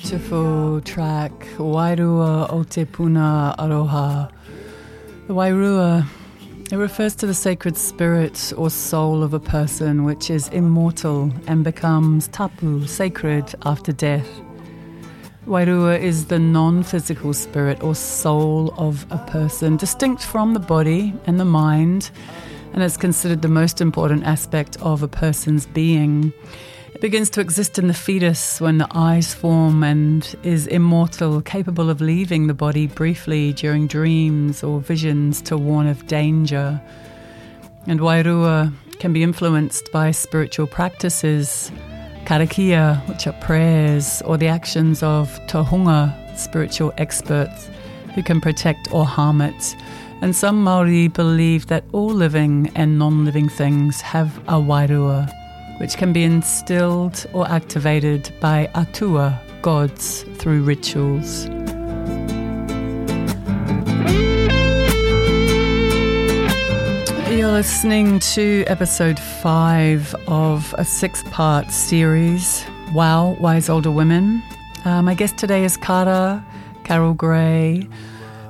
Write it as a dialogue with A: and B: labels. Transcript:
A: beautiful track, Wairua o te Puna Aroha. The Wairua, it refers to the sacred spirit or soul of a person which is immortal and becomes tapu, sacred, after death. Wairua is the non-physical spirit or soul of a person, distinct from the body and the mind, and is considered the most important aspect of a person's being. It begins to exist in the fetus when the eyes form and is immortal, capable of leaving the body briefly during dreams or visions to warn of danger. And Wairua can be influenced by spiritual practices, karakia, which are prayers, or the actions of tohunga, spiritual experts, who can protect or harm it. And some Māori believe that all living and non-living things have a Wairua, which can be instilled or activated by atua, gods, through rituals. You're listening to episode 5 of a 6-part series, Wow, Wise Older Women. My guest today is Kara Carol Gray,